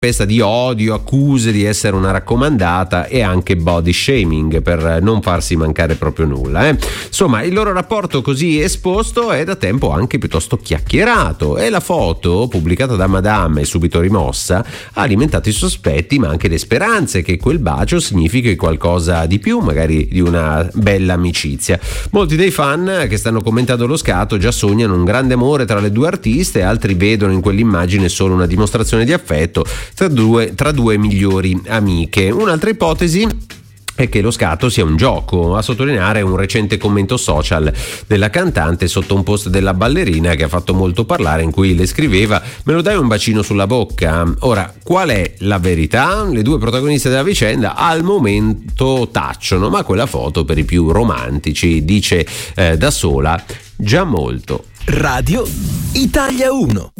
tempesta di odio, accuse di essere una raccomandata e anche body shaming per non farsi mancare proprio nulla. Insomma, il loro rapporto così esposto è da tempo anche piuttosto chiacchierato e la foto pubblicata da Madame e subito rimossa ha alimentato i sospetti ma anche le speranze che quel bacio significhi qualcosa di più, magari di una bella amicizia. Molti dei fan che stanno commentando lo scatto già sognano un grande amore tra le due artiste, altri vedono in quell'immagine solo una dimostrazione di affetto tra due migliori amiche. Un'altra ipotesi è che lo scatto sia un gioco, a sottolineare un recente commento social della cantante sotto un post della ballerina che ha fatto molto parlare, in cui le scriveva: me lo dai un bacino sulla bocca? Ora, qual è la verità? Le due protagoniste della vicenda al momento tacciono, ma quella foto per i più romantici dice da sola già molto. Radio Italia 1.